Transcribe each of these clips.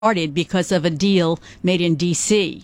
started because of a deal made in D.C.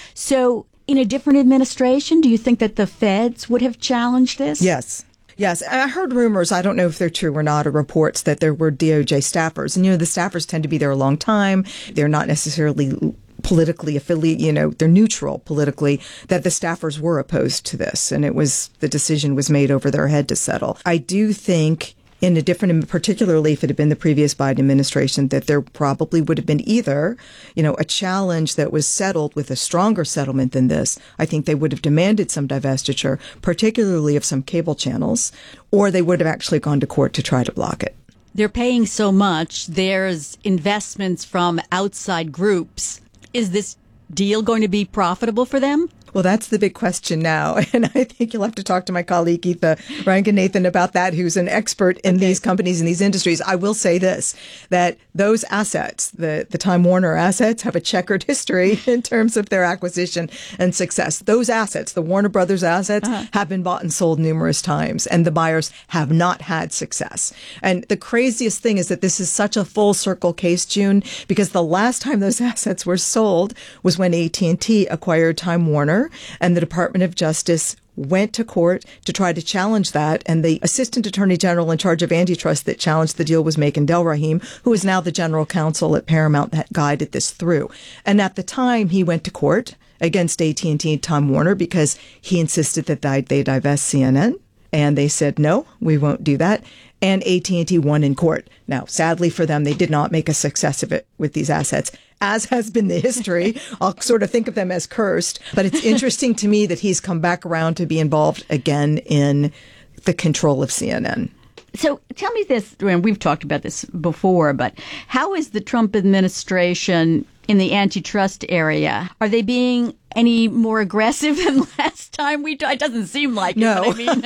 So in a different administration, do you think that the feds would have challenged this? Yes. Yes, I heard rumors, I don't know if they're true or not, or reports that there were DOJ staffers. And, the staffers tend to be there a long time. They're not necessarily politically affiliated, they're neutral politically, that the staffers were opposed to this. And the decision was made over their head to settle. I do think in a different, particularly if it had been the previous Biden administration, that there probably would have been either, a challenge that was settled with a stronger settlement than this. I think they would have demanded some divestiture, particularly of some cable channels, or they would have actually gone to court to try to block it. They're paying so much. There's investments from outside groups. Is this deal going to be profitable for them? Well, that's the big question now. And I think you'll have to talk to my colleague, Geetha Ranganathan, about that, who's an expert in these companies and these industries. I will say this, that those assets, the Time Warner assets, have a checkered history in terms of their acquisition and success. Those assets, the Warner Brothers assets, have been bought and sold numerous times, and the buyers have not had success. And the craziest thing is that this is such a full circle case, June, because the last time those assets were sold was when AT&T acquired Time Warner. And the Department of Justice went to court to try to challenge that. And the Assistant Attorney General in charge of antitrust that challenged the deal was Makan Delrahim, who is now the general counsel at Paramount that guided this through. And at the time, he went to court against AT&T and Time Warner because he insisted that they divest CNN. And they said, no, we won't do that. And AT&T won in court. Now, sadly for them, they did not make a success of it with these assets, as has been the history. I'll sort of think of them as cursed. But it's interesting to me that he's come back around to be involved again in the control of CNN. So tell me this, and we've talked about this before, but how is the Trump administration in the antitrust area? Are they being any more aggressive than last time we talked? It doesn't seem like no. It, but I mean.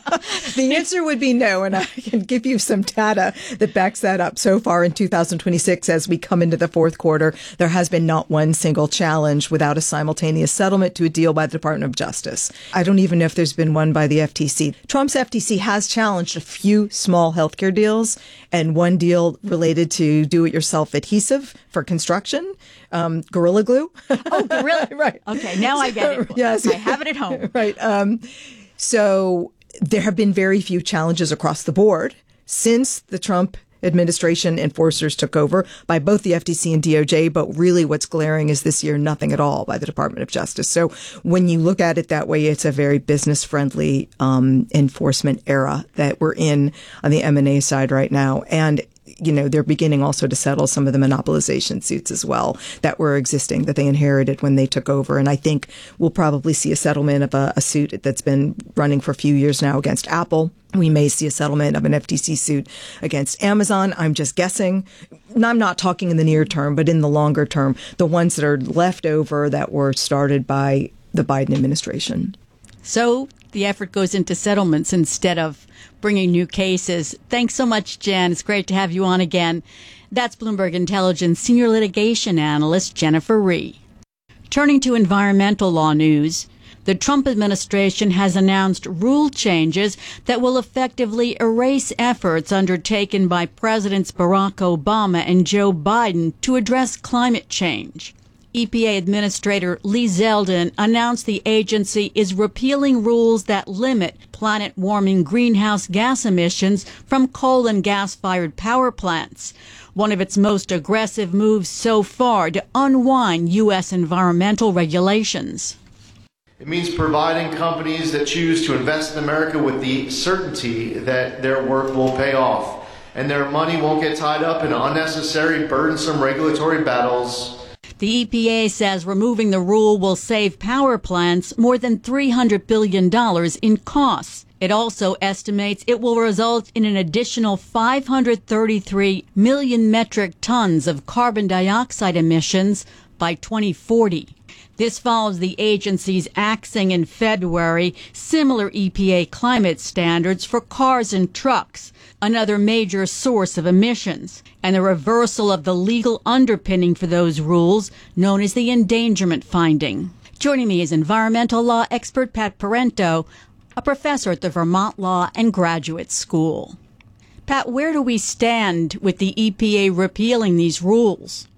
The answer would be no, and I can give you some data that backs that up. So far in 2026, as we come into the fourth quarter, there has been not one single challenge without a simultaneous settlement to a deal by the Department of Justice. I don't even know if there's been one by the FTC. Trump's FTC has challenged a few small healthcare deals and one deal related to do-it-yourself adhesive for construction. Gorilla Glue. Oh, Gorilla. Right. Okay, now I get it. Yes. I have it at home. Right. So there have been very few challenges across the board since the Trump administration enforcers took over by both the FTC and DOJ. But really what's glaring is this year, nothing at all by the Department of Justice. So when you look at it that way, it's a very business-friendly enforcement era that we're in on the M&A side right now. And they're beginning also to settle some of the monopolization suits as well that were existing, that they inherited when they took over. And I think we'll probably see a settlement of a suit that's been running for a few years now against Apple. We may see a settlement of an FTC suit against Amazon. I'm just guessing. I'm not talking in the near term, but in the longer term, the ones that are left over that were started by the Biden administration. So the effort goes into settlements instead of bringing new cases. Thanks so much, Jen. It's great to have you on again. That's Bloomberg Intelligence senior litigation analyst Jennifer Rie. Turning to environmental law news, the Trump administration has announced rule changes that will effectively erase efforts undertaken by Presidents Barack Obama and Joe Biden to address climate change. EPA Administrator Lee Zeldin announced the agency is repealing rules that limit planet-warming greenhouse gas emissions from coal and gas-fired power plants. One of its most aggressive moves so far to unwind U.S. environmental regulations. It means providing companies that choose to invest in America with the certainty that their work will pay off and their money won't get tied up in unnecessary, burdensome regulatory battles. The EPA says removing the rule will save power plants more than $300 billion in costs. It also estimates it will result in an additional 533 million metric tons of carbon dioxide emissions by 2040. This follows the agency's axing in February similar EPA climate standards for cars and trucks, another major source of emissions, and the reversal of the legal underpinning for those rules, known as the endangerment finding. Joining me is environmental law expert Pat Parento, a professor at the Vermont Law and Graduate School. Pat, where do we stand with the EPA repealing these rules?